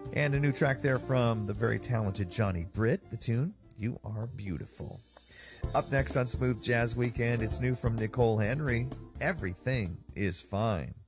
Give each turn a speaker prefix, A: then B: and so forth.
A: And a new track there from the very talented Johnny Britt, the tune, You Are Beautiful. Up next on Smooth Jazz Weekend, it's new from Nicole Henry, Everything is Fine.